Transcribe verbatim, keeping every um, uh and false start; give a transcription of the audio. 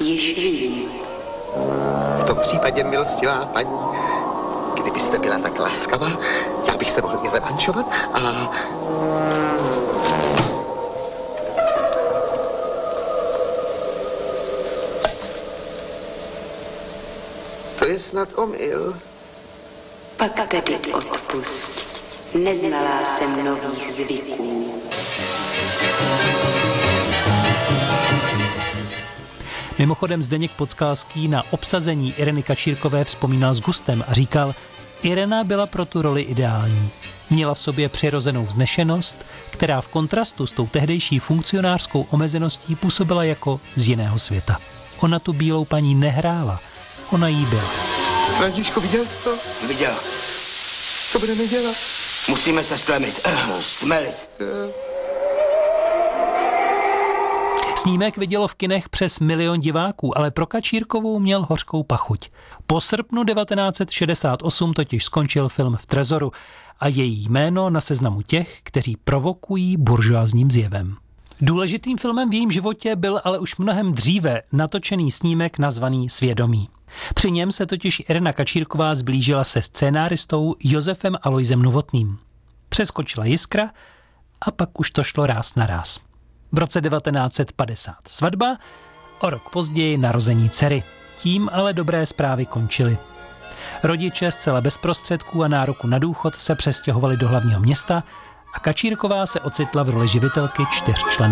již vím. V tom případě, milostivá paní, kdybyste byla tak laskavá, já bych se mohl i revanšovat a... To je snad omyl. Pak tedy odpusť. Neznala jsem nových zvyků. Mimochodem Zdeněk Podskálský na obsazení Ireny Kačírkové vzpomínal s gustem a říkal, Irena byla pro tu roli ideální. Měla v sobě přirozenou vznešenost, která v kontrastu s tou tehdejší funkcionářskou omezeností působila jako z jiného světa. Ona tu bílou paní nehrála, ona jí byla. Františko, viděl jsi to? Viděl. Co budeme dělat? Musíme se stlemit, stmelit. Snímek vidělo v kinech přes milion diváků, ale pro Kačírkovou měl hořkou pachuť. Po srpnu devatenáct set šedesát osm totiž skončil film v trezoru a její jméno na seznamu těch, kteří provokují buržoázním zjevem. Důležitým filmem v jejím životě byl ale už mnohem dříve natočený snímek nazvaný Svědomí. Při něm se totiž Irena Kačírková zblížila se scénáristou Josefem Alojzem Novotným. Přeskočila jiskra a pak už to šlo ráz na ráz. V roce devatenáct set padesát svatba, o rok později narození dcery. Tím ale dobré zprávy končily. Rodiče zcela bez prostředků a nároku na důchod se přestěhovali do hlavního města a Kačírková se ocitla v roli živitelky čtyřčlenné